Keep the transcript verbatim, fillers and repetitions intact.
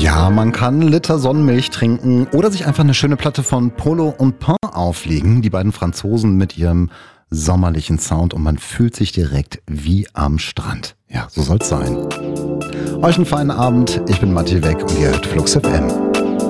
Ja, man kann einen Liter Sonnenmilch trinken oder sich einfach eine schöne Platte von Polo und Pan auflegen. Die beiden Franzosen mit ihrem sommerlichen Sound und man fühlt sich direkt wie am Strand. Ja, so soll's sein. Euch einen feinen Abend. Ich bin Matti Weck und ihr hört Flux F M.